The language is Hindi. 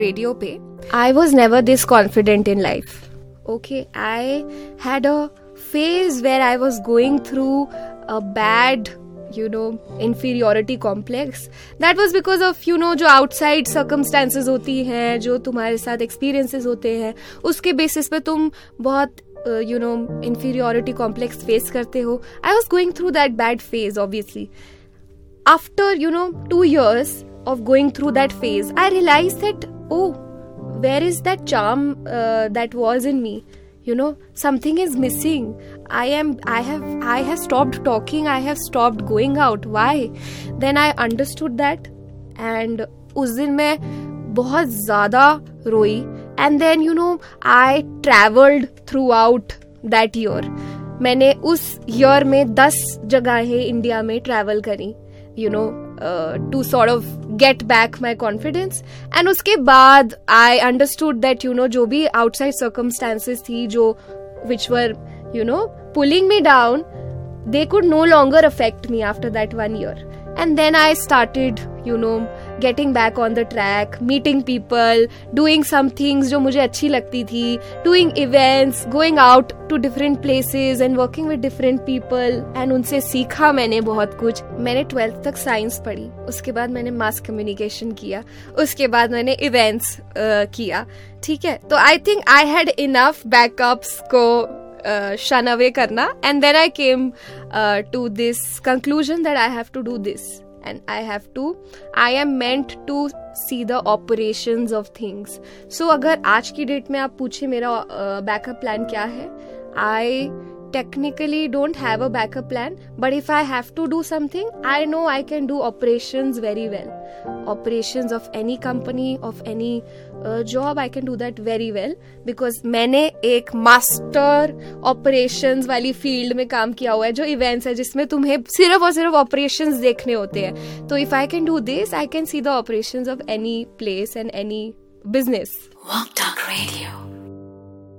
रेडियो पे, I was never this confident in life. Okay, I had a phase where I was going through a bad, inferiority complex. That was because of, जो outside circumstances होती हैं, जो तुम्हारे साथ experiences होते हैं, उसके basis पे तुम बहुत, inferiority complex face करते हो. I was going through that bad phase, obviously. After, 2 years of going through that phase, I realized that, where is that charm that was in me? Something is missing. I have stopped talking. I have stopped going out. Why? Then I understood that, and उस दिन मैं बहुत ज़्यादा रोई. And then I traveled throughout that year. मैंने उस year में 10 जगहें इंडिया में travel करी. To sort of get back my confidence. And उसके बाद I understood that जो भी outside circumstances थी, जो which were pulling me down, they could no longer affect me after that 1 year. And then I started getting back on the track, meeting people, doing some things जो मुझे अच्छी लगती थी, doing events, going out to different places and working with different people. And उनसे सीखा मैंने बहुत कुछ. मैंने 12th तक साइंस पढ़ी, उसके बाद मैंने मास कम्युनिकेशन किया, उसके बाद मैंने इवेंट्स किया. ठीक है, तो I think I had enough backups को शन अवे करना. And then I came to this conclusion that I have to do this. And I am meant to see the operations of things. So अगर आज की डेट में आप पूछे मेरा बैकअप प्लान क्या है, I technically don't have a backup plan, but if I have to do something, I know I can do operations very well. Operations of any company, of any job, I can do that very well because मैंने एक मास्टर operations वाली फील्ड में काम किया हुआ है, जो इवेंट्स है जिसमें तुम्हें सिर्फ और सिर्फ operations देखने होते हैं. तो if I can do this, I can see the operations of any place and any business. Walk Talk Radio.